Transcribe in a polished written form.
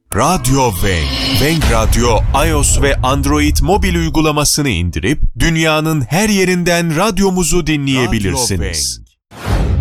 Radyo Wenk. Wenk Radyo, iOS ve Android mobil uygulamasını indirip dünyanın her yerinden radyomuzu dinleyebilirsiniz.